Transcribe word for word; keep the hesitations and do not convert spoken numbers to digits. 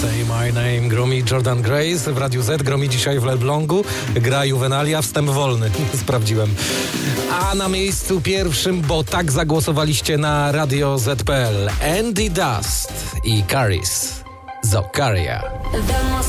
Say My Name, gromi Jordan Grace w Radiu Z, gromi dzisiaj w Elblągu, gra Juvenalia, wstęp wolny, sprawdziłem. A na miejscu pierwszym, bo tak zagłosowaliście na radio zet kropka pe el, Andy Dust i Caris, Zokaria.